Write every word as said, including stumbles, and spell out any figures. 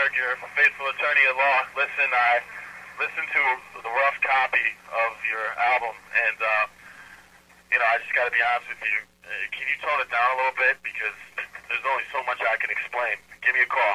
Goldberg, your faithful attorney at law. Listen, I listened to the rough copy of your album, and, uh, you know, I just got to be honest with you. Uh, can you tone it down a little bit? Because there's only so much I can explain. Give me a call.